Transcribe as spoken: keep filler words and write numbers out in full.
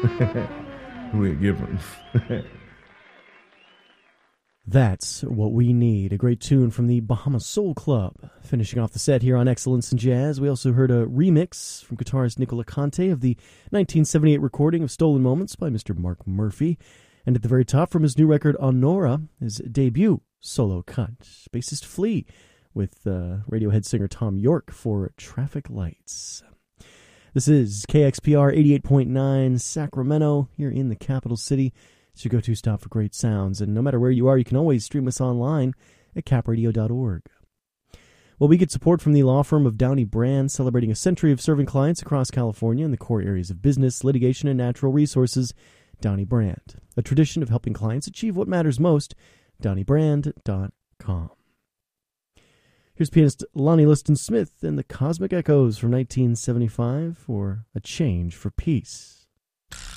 We'll give them. That's What We Need, a great tune from the Bahamas Soul Club. Finishing off the set here on Excellence in Jazz, we also heard a remix from guitarist Nicola Conte of the nineteen seventy-eight recording of Stolen Moments by Mister Mark Murphy. And at the very top from his new record, Honora, his debut solo cut, bassist Flea, with uh, Radiohead singer Tom York for Traffic Lights. This is K X P R eighty-eight point nine Sacramento, here in the capital city. It's your go-to stop for great sounds, and no matter where you are, you can always stream us online at cap radio dot org. Well, we get support from the law firm of Downey Brand, celebrating a century of serving clients across California in the core areas of business, litigation, and natural resources. Downey Brand, a tradition of helping clients achieve what matters most. downey brand dot com. Here's pianist Lonnie Liston Smith and the Cosmic Echoes from nineteen seventy-five for A Change for Peace.